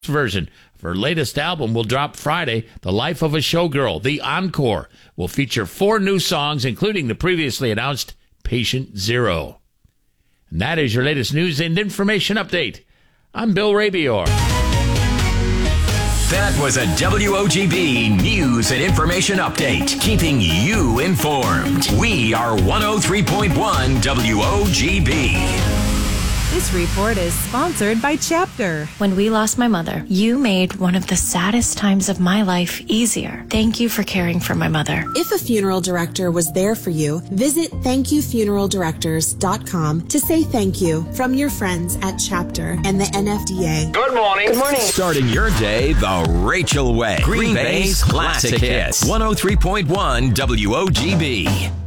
version of her latest album will drop Friday. The Life of a Showgirl, the encore, will feature 4 new songs, including the previously announced Patient Zero. And that is your latest news and information update. I'm Bill Rabior. That was a WOGB News and Information Update, keeping you informed. We are 103.1 WOGB. This report is sponsored by Chapter. When we lost my mother, you made one of the saddest times of my life easier. Thank you for caring for my mother. If a funeral director was there for you, visit thankyoufuneraldirectors.com to say thank you from your friends at Chapter and the NFDA. Good morning. Good morning. Starting your day the Rachel way. Green Bay's Classic Hits. 103.1 WOGB.